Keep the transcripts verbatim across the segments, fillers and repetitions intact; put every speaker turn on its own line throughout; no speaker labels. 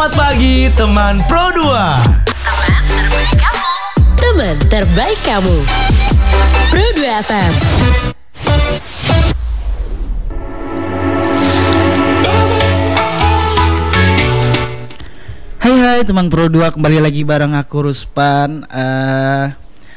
Selamat pagi teman Pro dua.
Teman terbaik kamu. Teman terbaik kamu. Pro dua F M.
Hai hai teman Pro dua, kembali lagi bareng aku Ruspan. uh,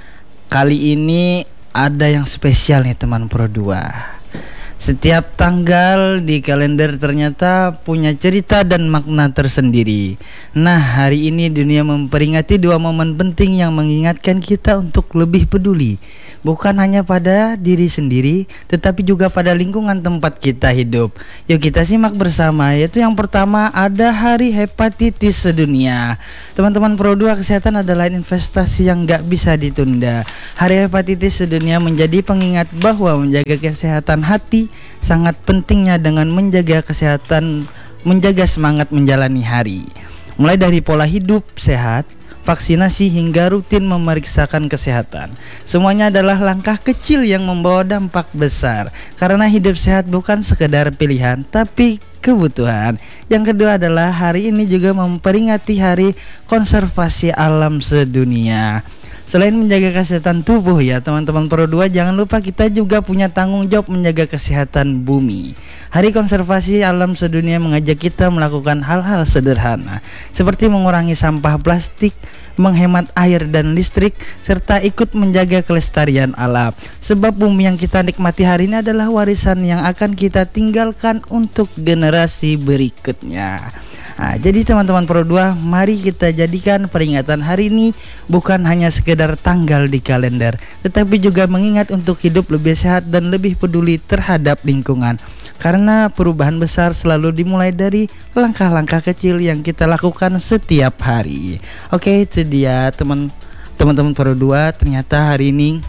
Kali ini ada yang spesial nih teman Pro dua. Setiap tanggal di kalender ternyata punya cerita dan makna tersendiri. Nah, hari ini dunia memperingati dua momen penting yang mengingatkan kita untuk lebih peduli, bukan hanya pada diri sendiri, tetapi juga pada lingkungan tempat kita hidup. Yuk kita simak bersama. Yaitu yang pertama, ada Hari Hepatitis Sedunia. Teman-teman Pro dua, kesehatan adalah investasi yang gak bisa ditunda. Hari Hepatitis Sedunia menjadi pengingat bahwa menjaga kesehatan hati sangat pentingnya dengan menjaga kesehatan, menjaga semangat menjalani hari. Mulai dari pola hidup sehat, vaksinasi hingga rutin memeriksakan kesehatan. Semuanya adalah langkah kecil yang membawa dampak besar. Karena hidup sehat bukan sekedar pilihan, tapi kebutuhan. Yang kedua adalah hari ini juga memperingati Hari Konservasi Alam Sedunia. Selain menjaga kesehatan tubuh ya teman-teman Pro dua, jangan lupa kita juga punya tanggung jawab menjaga kesehatan bumi. Hari Konservasi Alam Sedunia mengajak kita melakukan hal-hal sederhana seperti mengurangi sampah plastik, menghemat air dan listrik, serta ikut menjaga kelestarian alam. Sebab bumi yang kita nikmati hari ini adalah warisan yang akan kita tinggalkan untuk generasi berikutnya. Nah, jadi teman-teman Pro dua, mari kita jadikan peringatan hari ini bukan hanya sekedar tanggal di kalender, tetapi juga mengingat untuk hidup lebih sehat dan lebih peduli terhadap lingkungan. Karena perubahan besar selalu dimulai dari langkah-langkah kecil yang kita lakukan setiap hari. Oke, itu dia teman teman-teman Pro dua. Ternyata hari ini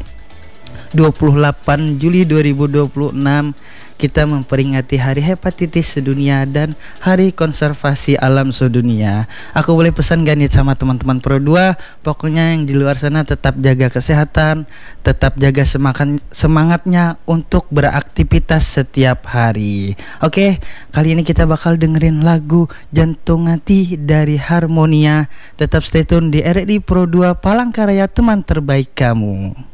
dua puluh delapan Juli dua ribu dua puluh enam kita memperingati Hari Hepatitis Sedunia dan Hari Konservasi Alam Sedunia. Aku boleh pesan gak nih sama teman-teman Pro dua, pokoknya yang di luar sana tetap jaga kesehatan, tetap jaga semangat, semangatnya untuk beraktivitas setiap hari. Oke, kali ini kita bakal dengerin lagu Jantung Hati dari Harmonia. Tetap stay tune di R R I Pro dua Palangkaraya, teman terbaik kamu.